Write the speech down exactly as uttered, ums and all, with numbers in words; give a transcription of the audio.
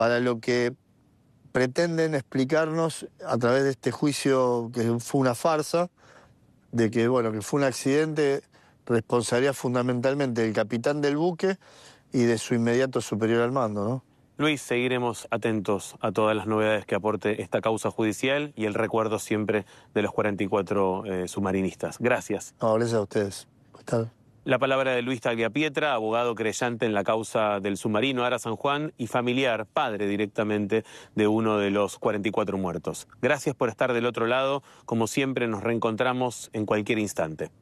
para lo que pretenden explicarnos a través de este juicio que fue una farsa, de que, bueno, que fue un accidente, responsabilidad fundamentalmente del capitán del buque y de su inmediato superior al mando, ¿no? Luis, seguiremos atentos a todas las novedades que aporte esta causa judicial y el recuerdo siempre de los cuarenta y cuatro eh, submarinistas. Gracias. No, gracias a ustedes. Está... La palabra de Luis Tagliapietra, abogado creyente en la causa del submarino Ara San Juan y familiar, padre directamente de uno de los cuarenta y cuatro muertos. Gracias por estar del otro lado. Como siempre, nos reencontramos en cualquier instante.